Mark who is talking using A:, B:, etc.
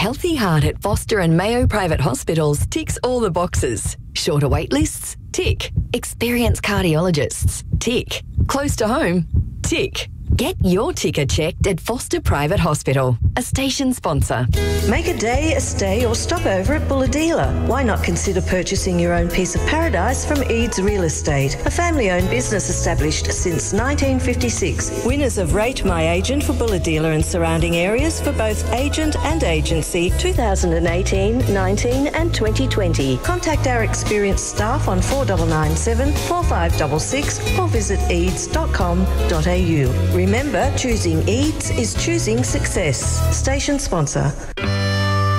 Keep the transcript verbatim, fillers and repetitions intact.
A: healthy heart at Foster and Mayo Private Hospitals ticks all the boxes. Shorter wait lists? Tick. Experienced cardiologists? Tick. Close to home? Tick. Get your ticker checked at Foster Private Hospital, a station sponsor.
B: Make a day, a stay or stop over at Bulahdelah. Why not consider purchasing your own piece of paradise from Eads Real Estate, a family-owned business established since nineteen fifty-six. Winners of Rate My Agent for Bulahdelah and surrounding areas for both agent and agency two thousand eighteen, nineteen and twenty twenty. Contact our experienced staff on four nine nine seven, four five six six or visit eads dot com dot a u. Remember, choosing Eads is choosing success. Station sponsor.